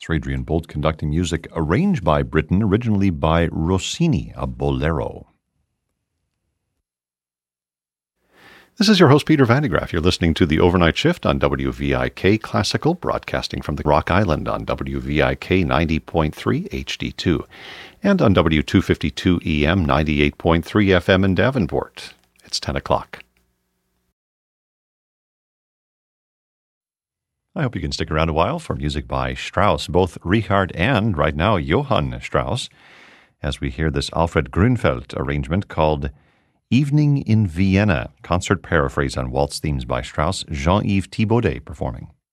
It's Adrian Bolt conducting music arranged by Britten, originally by Rossini, a bolero. This is your host, Peter Van de Graaff. You're listening to The Overnight Shift on WVIK Classical, broadcasting from the Rock Island on WVIK 90.3 HD2 and on W252 EM 98.3 FM in Davenport. It's 10 o'clock. I hope you can stick around a while for music by Strauss, both Richard and, right now, Johann Strauss, as we hear this Alfred Grünfeld arrangement called Evening in Vienna, concert paraphrase on waltz themes by Strauss, Jean-Yves Thibaudet performing.